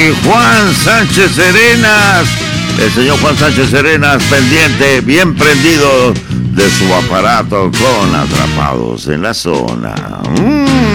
y Juan Sánchez Arenas. El señor Juan Sánchez Arenas pendiente, bien prendido de su aparato con Atrapados en la Zona.